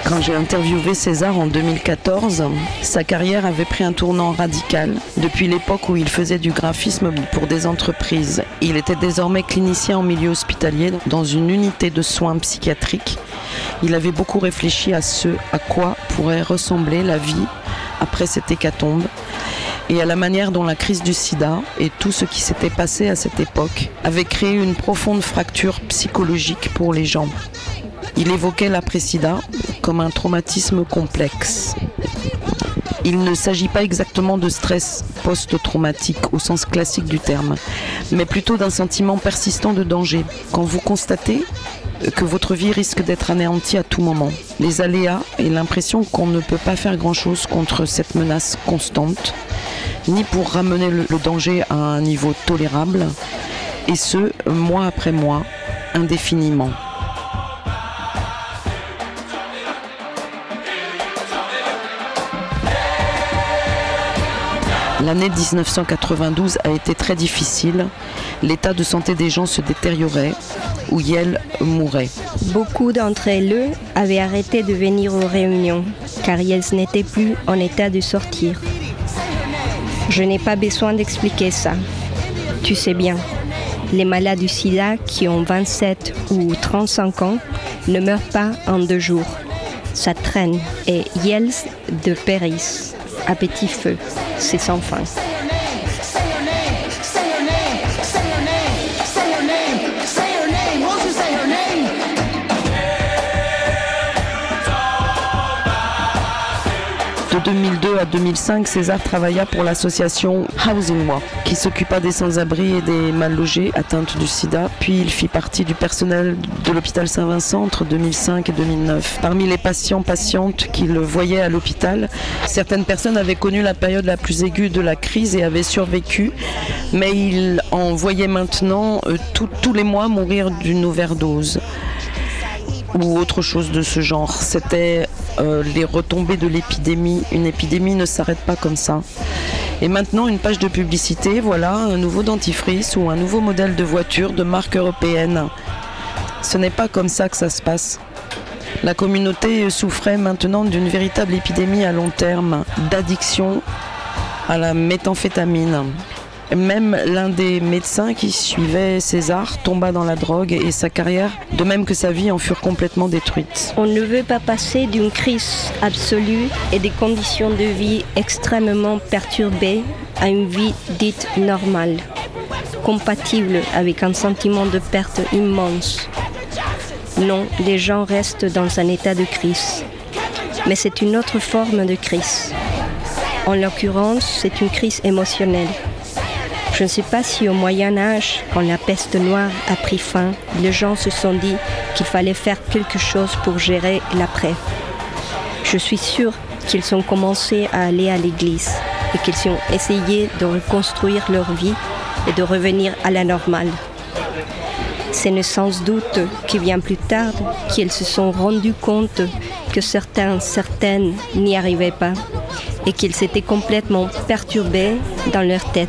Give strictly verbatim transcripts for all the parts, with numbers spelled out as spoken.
Quand j'ai interviewé César en deux mille quatorze, sa carrière avait pris un tournant radical. Depuis l'époque où il faisait du graphisme pour des entreprises, il était désormais clinicien en milieu hospitalier dans une unité de soins psychiatriques. Il avait beaucoup réfléchi à ce à quoi pourrait ressembler la vie après cette hécatombe et à la manière dont la crise du sida et tout ce qui s'était passé à cette époque avait créé une profonde fracture psychologique pour les gens. Il évoquait l'après-sida comme un traumatisme complexe. Il ne s'agit pas exactement de stress post-traumatique au sens classique du terme, mais plutôt d'un sentiment persistant de danger. Quand vous constatez que votre vie risque d'être anéantie à tout moment, les aléas et l'impression qu'on ne peut pas faire grand-chose contre cette menace constante, ni pour ramener le danger à un niveau tolérable, et ce, mois après mois, indéfiniment. L'année dix-neuf cent quatre-vingt-douze a été très difficile. L'état de santé des gens se détériorait, ou Yel mourait. Beaucoup d'entre eux avaient arrêté de venir aux réunions, car ils n'étaient plus en état de sortir. Je n'ai pas besoin d'expliquer ça. Tu sais bien, les malades du sida qui ont vingt-sept ou trente-cinq ans ne meurent pas en deux jours. Ça traîne et Yels de Péris, à petit feu, c'est sans fin. De deux mille deux à deux mille cinq, César travailla pour l'association Housing Work, qui s'occupa des sans-abri et des mal-logés atteints du sida. Puis il fit partie du personnel de l'hôpital Saint-Vincent entre deux mille cinq et deux mille neuf. Parmi les patients, patientes qu'il voyait à l'hôpital, certaines personnes avaient connu la période la plus aiguë de la crise et avaient survécu, mais il en voyait maintenant euh, tout, tous les mois mourir d'une overdose ou autre chose de ce genre. C'était euh, les retombées de l'épidémie. Une épidémie ne s'arrête pas comme ça. Et maintenant, une page de publicité, voilà, un nouveau dentifrice ou un nouveau modèle de voiture de marque européenne. Ce n'est pas comme ça que ça se passe. La communauté souffrait maintenant d'une véritable épidémie à long terme, d'addiction à la méthamphétamine. Même l'un des médecins qui suivait César tomba dans la drogue et sa carrière, de même que sa vie, en furent complètement détruites. On ne veut pas passer d'une crise absolue et des conditions de vie extrêmement perturbées à une vie dite normale, compatible avec un sentiment de perte immense. Non, les gens restent dans un état de crise. Mais c'est une autre forme de crise. En l'occurrence, c'est une crise émotionnelle. Je ne sais pas si au Moyen-Âge, quand la peste noire a pris fin, les gens se sont dit qu'il fallait faire quelque chose pour gérer l'après. Je suis sûre qu'ils ont commencé à aller à l'église et qu'ils ont essayé de reconstruire leur vie et de revenir à la normale. C'est sans doute que bien plus tard, qu'ils se sont rendus compte que certains, certaines n'y arrivaient pas et qu'ils s'étaient complètement perturbés dans leur tête.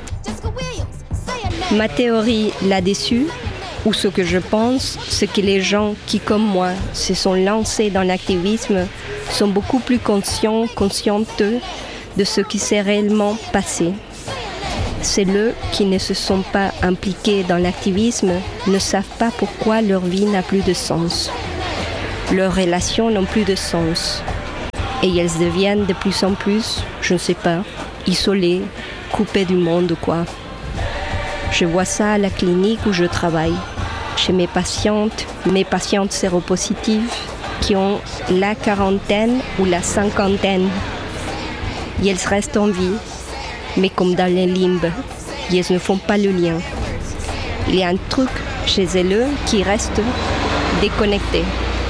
Ma théorie là-dessus, ou ce que je pense, c'est que les gens qui, comme moi, se sont lancés dans l'activisme sont beaucoup plus conscients, conscientes de ce qui s'est réellement passé. C'est eux qui ne se sont pas impliqués dans l'activisme, ne savent pas pourquoi leur vie n'a plus de sens. Leurs relations n'ont plus de sens. Et elles deviennent de plus en plus, je ne sais pas, isolées, coupées du monde, quoi. Je vois ça à la clinique où je travaille, chez mes patientes, mes patientes séropositives qui ont la quarantaine ou la cinquantaine. Et elles restent en vie, mais comme dans les limbes, et elles ne font pas le lien. Il y a un truc chez elles qui reste déconnecté.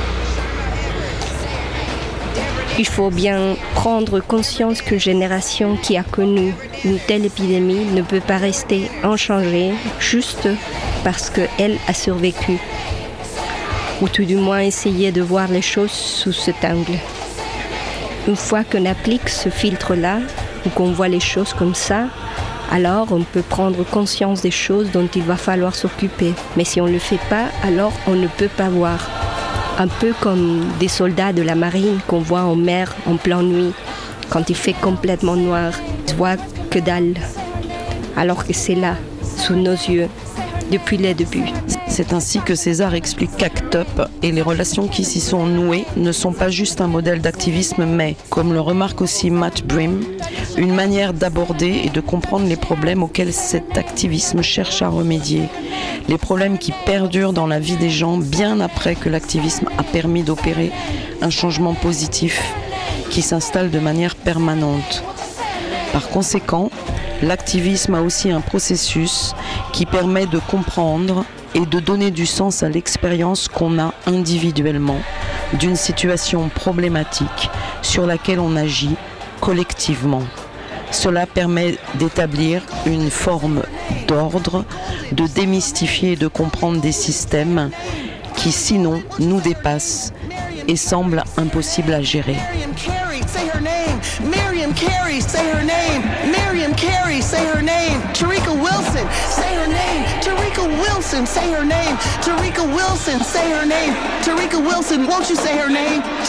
Il faut bien prendre conscience qu'une génération qui a connu une telle épidémie ne peut pas rester inchangée juste parce qu'elle a survécu. Ou tout du moins essayer de voir les choses sous cet angle. Une fois qu'on applique ce filtre-là, ou qu'on voit les choses comme ça, alors on peut prendre conscience des choses dont il va falloir s'occuper. Mais si on ne le fait pas, alors on ne peut pas voir. Un peu comme des soldats de la marine qu'on voit en mer en pleine nuit, quand il fait complètement noir. On ne voit que dalle, alors que c'est là, sous nos yeux, depuis le début. C'est ainsi que César explique qu'Act Up et les relations qui s'y sont nouées ne sont pas juste un modèle d'activisme, mais, comme le remarque aussi Matt Brim, une manière d'aborder et de comprendre les problèmes auxquels cet activisme cherche à remédier. Les problèmes qui perdurent dans la vie des gens bien après que l'activisme a permis d'opérer un changement positif qui s'installe de manière permanente. Par conséquent, l'activisme a aussi un processus qui permet de comprendre et de donner du sens à l'expérience qu'on a individuellement d'une situation problématique sur laquelle on agit collectivement. Cela permet d'établir une forme d'ordre, de démystifier et de comprendre des systèmes qui sinon nous dépassent et semblent impossibles à gérer. Miriam Carey, say her name. Miriam Carey, say her name. Tarika Wilson, say her name. Tarika Wilson, say her name. Tarika Wilson, say her name. Tarika Wilson, won't you say her name?